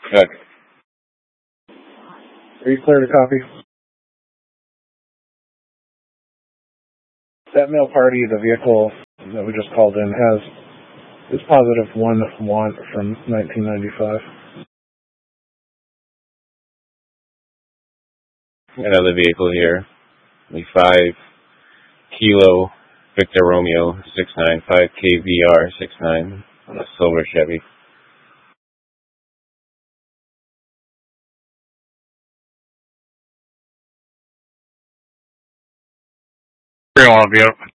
Check. Are you clear to copy? That male party, the vehicle that we just called in, is positive one want from 1995. Another vehicle here. 5 Kilo Victor Romeo 695 KVR 69 on a silver Chevy. Very well, beautiful.